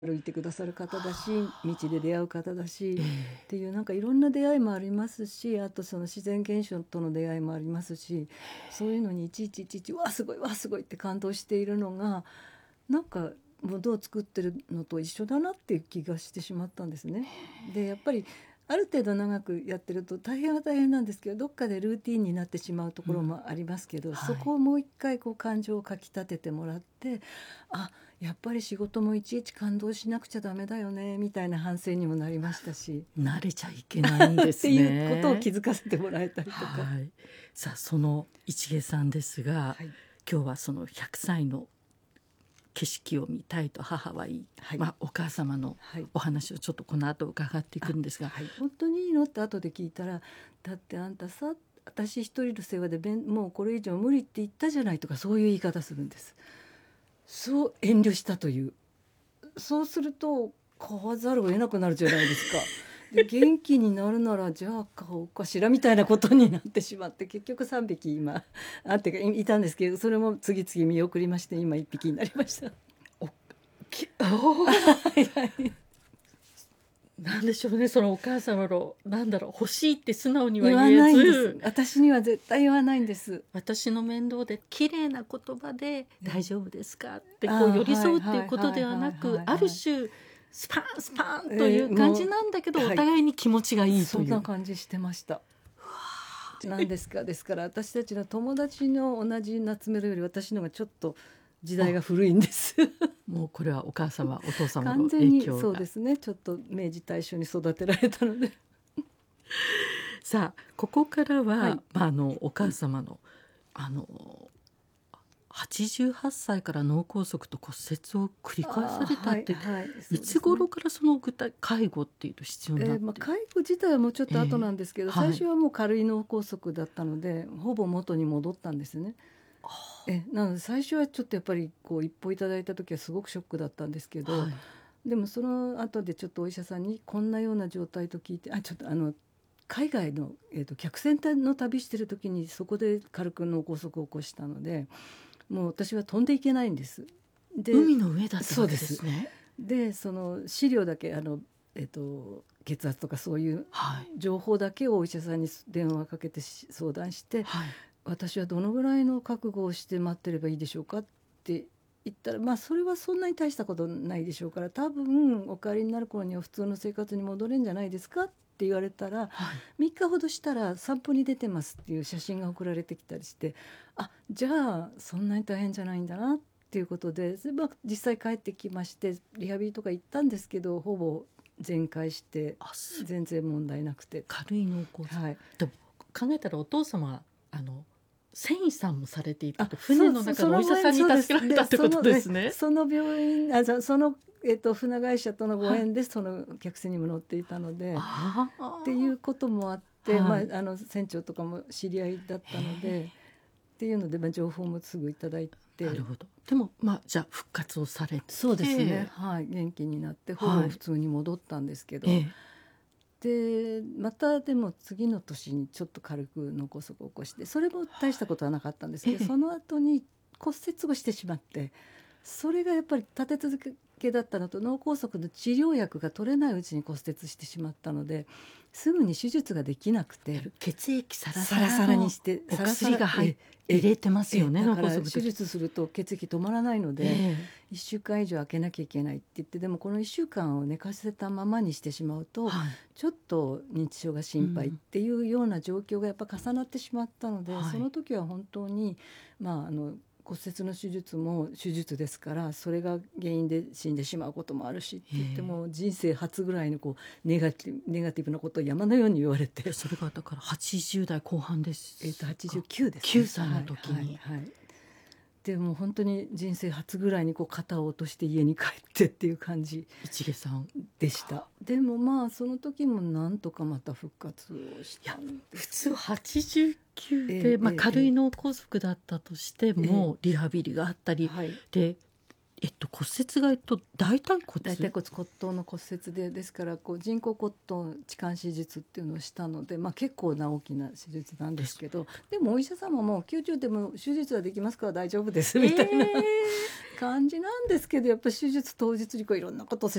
歩いてくださる方だし、道で出会う方だし、っていうなんかいろんな出会いもありますし、あとその自然現象との出会いもありますし、そういうのにいちいちわあすごいわあすごいって感動しているのがなんか物を作ってるのと一緒だなっていう気がしてしまったんですね。でやっぱりある程度長くやってると大変は大変なんですけど、どっかでルーティンになってしまうところもありますけど、そこをもう一回こう感情をかきたててもらって、あ、やっぱり仕事もいちいち感動しなくちゃダメだよねみたいな反省にもなりましたし、 慣れちゃいけないんですねっていうことを気づかせてもらえたりとか、 さあその市毛さんですが、今日はその100歳の景色を見たいと母は言い、お母様のお話をちょっとこの後伺っていくんですが、 本当にいいのって後で聞いたら、だってあんたさ、私一人の世話でもうこれ以上無理って言ったじゃないとか、そういう言い方するんです。そう遠慮したという、そうすると買わざるを得なくなるじゃないですか。で元気になるならじゃあ買おうかしらみたいなことになってしまって、結局3匹今ってかいたんですけど、それも次々見送りまして、今1匹になりました。 なんでしょうね、そのお母様の欲しいって素直には言わ言えないんですず、 私には絶対言わないんです。 私の面倒で綺麗な言葉で大丈夫ですかってこう寄り添うっていうことではなく、ある種スパンスパンという感じなんだけど、お互いに気持ちがいいという、 そんな感じしてました。なんですか、ですから私たちの友達の同じ夏メロより私のがちょっと時代が古いんですもうこれはお母様お父様の完全に影響が、 そうですね、ちょっと明治大正に育てられたのでさあここからは、お母様の88歳から脳梗塞と骨折を繰り返されたって、いつ頃からその具体介護っていうと必要になって、 介護自体はもうちょっと後なんですけど、最初はもう軽い脳梗塞だったので、ほぼ元に戻ったんですね。なので最初はちょっとやっぱりこう一歩いただいた時はすごくショックだったんですけど、でもその後でちょっとお医者さんにこんなような状態と聞いて、ちょっと海外の、客船の旅してる時にそこで軽く脳梗塞を起こしたので、もう私は飛んでいけないんです。で海の上だったわけですね。 でその資料だけ血圧とかそういう情報だけをお医者さんに電話かけて相談して、私はどのぐらいの覚悟をして待ってればいいでしょうかって言ったら、それはそんなに大したことないでしょうから、多分お帰りになる頃には普通の生活に戻れるんじゃないですかって言われたら、3日ほどしたら散歩に出てますっていう写真が送られてきたりして、じゃあそんなに大変じゃないんだなっていうことで、実際帰ってきまして、リハビリとか行ったんですけど、ほぼ全開して全然問題なくて。 軽い脳梗塞、でも考えたらお父様は船員さんもされていたと、船の中のお医者さんに助けられたってことですね。 その病院その船会社とのご縁でその客船にも乗っていたので、っていうこともあって、船長とかも知り合いだったのでっていうので、情報もすぐいただいて。 なるほど。でもじゃあ復活をされて、 そうですね、元気になってほぼ普通に戻ったんですけど、でまたでも次の年にちょっと軽く脳梗塞を起こして、それも大したことはなかったんですけど、その後に骨折をしてしまって、それがやっぱり立て続けだったのと、脳梗塞の治療薬が取れないうちに骨折してしまったので、すぐに手術ができなくて、 血液サラサラサラにしてお薬が入れてますよね。 だから手術すると血液止まらないので、1週間以上空けなきゃいけないって言って、でもこの1週間を寝かせたままにしてしまうと、ちょっと認知症が心配っていうような状況がやっぱ重なってしまったので、その時は本当に骨折の手術も手術ですから、それが原因で死んでしまうこともあるしって言っても、人生初ぐらいのネガティブなことを山のように言われて、 それがだから80代後半です。 89です、 9歳の時に、 でも本当に人生初ぐらいに肩を落として家に帰ってっていう感じ市毛さんでした。でもその時もなんとかまた復活をしたんです。 普通89で、軽い脳梗塞だったとしても、リハビリがあったり、で骨折が大腿骨骨頭の骨折ですから、人工骨頭置換手術っていうのをしたので、結構な大きな手術なんですけど、でもお医者様も90でも手術はできますから大丈夫ですみたいな、感じなんですけど、やっぱり手術当日にいろんなことを